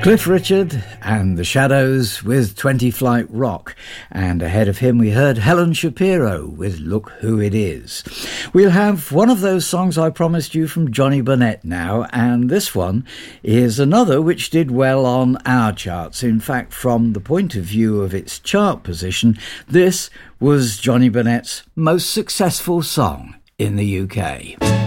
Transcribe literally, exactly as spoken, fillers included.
Cliff Richard and the Shadows with twenty Flight Rock, and ahead of him we heard Helen Shapiro with Look Who It Is. We'll have one of those songs I promised you from Johnny Burnett now, and this one is another which did well on our charts. In fact, from the point of view of its chart position, this was Johnny Burnett's most successful song in the U K.